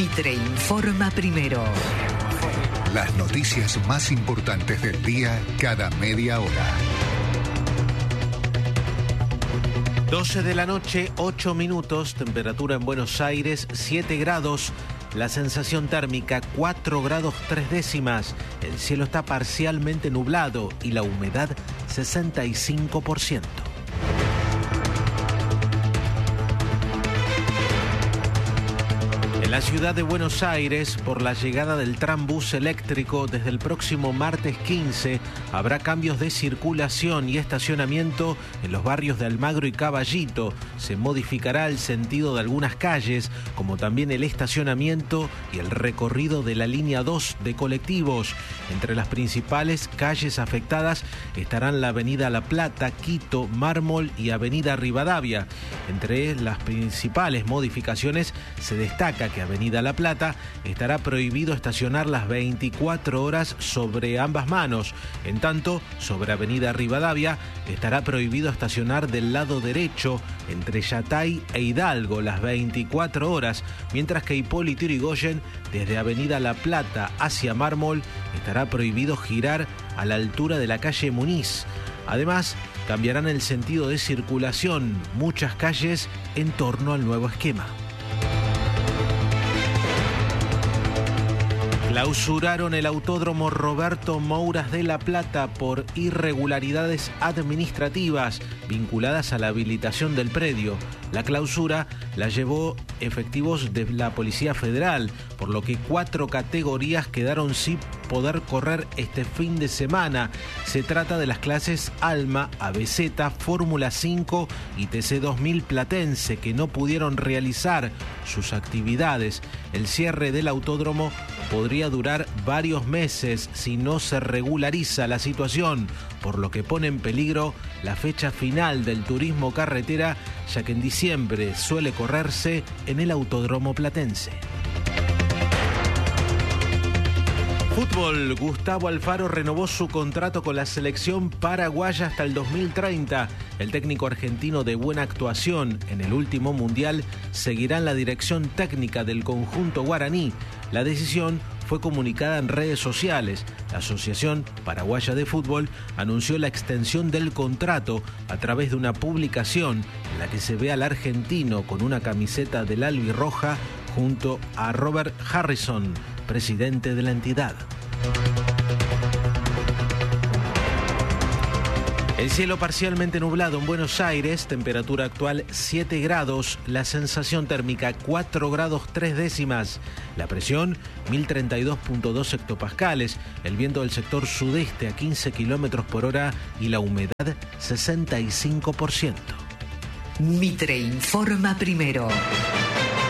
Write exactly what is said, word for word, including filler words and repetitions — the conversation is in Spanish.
Mitre informa primero. Las noticias más importantes del día cada media hora. doce de la noche, ocho minutos, temperatura en Buenos Aires, siete grados, la sensación térmica cuatro grados tres décimas, el cielo está parcialmente nublado y la humedad sesenta y cinco por ciento. En la ciudad de Buenos Aires, por la llegada del trambús eléctrico, desde el próximo martes quince, habrá cambios de circulación y estacionamiento en los barrios de Almagro y Caballito. Se modificará el sentido de algunas calles, como también el estacionamiento y el recorrido de la línea dos de colectivos. Entre las principales calles afectadas estarán la avenida La Plata, Quito, Mármol y avenida Rivadavia. Entre las principales modificaciones se destaca que avenida La Plata estará prohibido estacionar las veinticuatro horas sobre ambas manos. En tanto, sobre avenida Rivadavia estará prohibido estacionar del lado derecho entre Yatay e Hidalgo las veinticuatro horas, mientras que Hipólito Yrigoyen desde avenida La Plata hacia Mármol estará prohibido girar a la altura de la calle Muniz. Además, cambiarán el sentido de circulación muchas calles en torno al nuevo esquema. Clausuraron el autódromo Roberto Mouras de La Plata por irregularidades administrativas vinculadas a la habilitación del predio. La clausura la llevó efectivos de la Policía Federal, por lo que cuatro categorías quedaron sin poder correr este fin de semana. Se trata de las clases Alma, A B Z, Fórmula cinco y T C dos mil Platense, que no pudieron realizar sus actividades. El cierre del autódromo podría durar varios meses si no se regulariza la situación, por lo que pone en peligro la fecha final del turismo carretera, ya que en diciembre suele correrse en el autódromo platense. Fútbol, Gustavo Alfaro renovó su contrato con la selección paraguaya hasta el dos mil treinta. El técnico argentino de buena actuación en el último mundial seguirá en la dirección técnica del conjunto guaraní. La decisión fue comunicada en redes sociales. La Asociación Paraguaya de Fútbol anunció la extensión del contrato a través de una publicación en la que se ve al argentino con una camiseta del albirroja junto a Robert Harrison, presidente de la entidad. El cielo parcialmente nublado en Buenos Aires, temperatura actual siete grados, la sensación térmica cuatro grados tres décimas, la presión mil treinta y dos punto dos hectopascales, el viento del sector sudeste a quince kilómetros por hora y la humedad sesenta y cinco por ciento. Mitre informa primero.